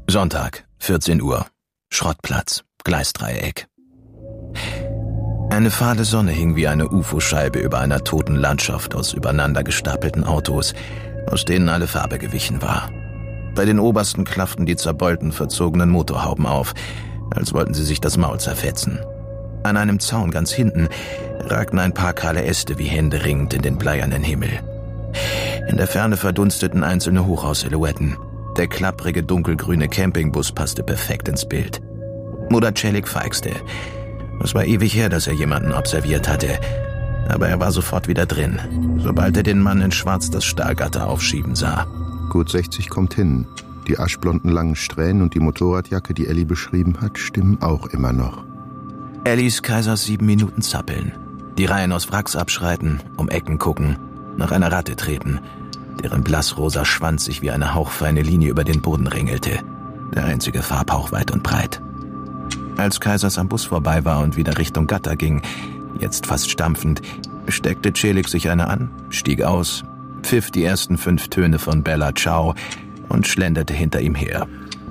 Sonntag, 14 Uhr. Schrottplatz, Gleisdreieck. Eine fahle Sonne hing wie eine UFO-Scheibe über einer toten Landschaft aus übereinander gestapelten Autos, aus denen alle Farbe gewichen war. Bei den obersten klafften die zerbeulten, verzogenen Motorhauben auf, als wollten sie sich das Maul zerfetzen. An einem Zaun ganz hinten ragten ein paar kahle Äste wie händeringend in den bleiernen Himmel. In der Ferne verdunsteten einzelne Hochhaussilhouetten. Der klapprige, dunkelgrüne Campingbus passte perfekt ins Bild. Mutter Celik feixte. Es war ewig her, dass er jemanden observiert hatte. Aber er war sofort wieder drin, sobald er den Mann in Schwarz das Stahlgatter aufschieben sah. Gut 60 kommt hin. Die aschblonden langen Strähnen und die Motorradjacke, die Elli beschrieben hat, stimmen auch immer noch. Er ließ Kaisers 7 Minuten zappeln. Die Reihen aus Wracks abschreiten, um Ecken gucken, nach einer Ratte treten, deren blassrosa Schwanz sich wie eine hauchfeine Linie über den Boden ringelte. Der einzige Farbhauch weit und breit. Als Kaisers am Bus vorbei war und wieder Richtung Gatter ging, jetzt fast stampfend, steckte Celik sich eine an, stieg aus, pfiff die ersten 5 Töne von Bella Ciao und schlenderte hinter ihm her.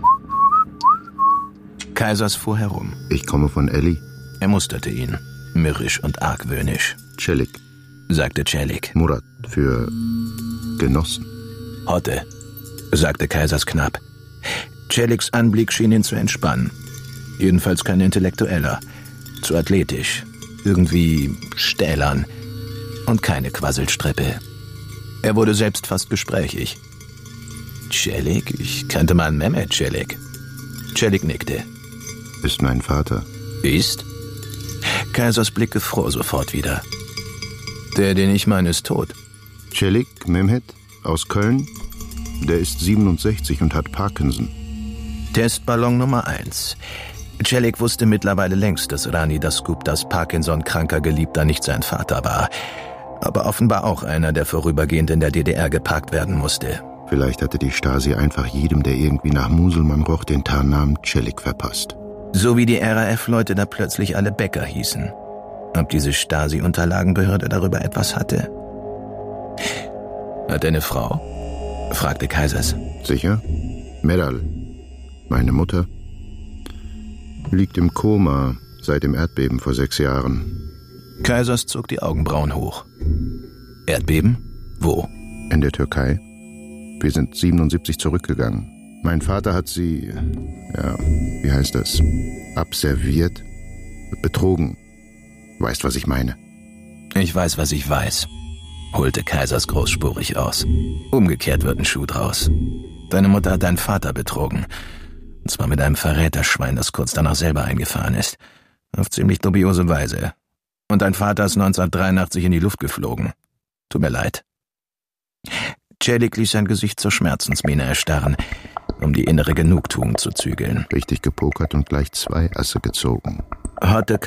Kaisers fuhr herum. Ich komme von Elli. Er musterte ihn, mürrisch und argwöhnisch. Celik, sagte Celik. Murat, für Genossen. Hotte, sagte Kaisers knapp. Celiks Anblick schien ihn zu entspannen. Jedenfalls kein Intellektueller. Zu athletisch. Irgendwie stählern. Und keine Quasselstrippe. Er wurde selbst fast gesprächig. Celik? Ich kannte mal einen Mehmet Celik. Celik nickte. Ist mein Vater. Ist? Kaisers Blick gefror sofort wieder. Der, den ich meine, ist tot. Celik Mehmet aus Köln. Der ist 67 und hat Parkinson. Testballon Nummer 1. Celik wusste mittlerweile längst, dass Rani Dasguptas Parkinson-kranker Geliebter nicht sein Vater war. Aber offenbar auch einer, der vorübergehend in der DDR geparkt werden musste. Vielleicht hatte die Stasi einfach jedem, der irgendwie nach Muselmann roch, den Tarnnamen Celik verpasst. So wie die RAF-Leute da plötzlich alle Bäcker hießen. Ob diese Stasi-Unterlagenbehörde darüber etwas hatte? Hat er eine Frau? Fragte Kaisers. Sicher? Meral, meine Mutter, liegt im Koma seit dem Erdbeben vor 6 Jahren. Kaisers zog die Augenbrauen hoch. Erdbeben? Wo? In der Türkei. Wir sind 77 zurückgegangen. Mein Vater hat sie, wie heißt das? Abserviert? Betrogen. Weißt, was ich meine? Ich weiß, was ich weiß, holte Kaisers großspurig aus. Umgekehrt wird ein Schuh draus. Deine Mutter hat deinen Vater betrogen. Und zwar mit einem Verräterschwein, das kurz danach selber eingefahren ist. Auf ziemlich dubiose Weise. Und dein Vater ist 1983 in die Luft geflogen. Tut mir leid. Celik ließ sein Gesicht zur Schmerzensmiene erstarren, um die innere Genugtuung zu zügeln. Richtig gepokert und gleich 2 Asse gezogen. Hotte